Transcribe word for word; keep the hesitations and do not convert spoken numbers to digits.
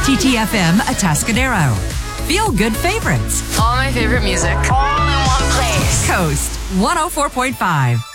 T T F M Atascadero. Feel good favorites. All my favorite music. All in one place. Coast one oh four point five.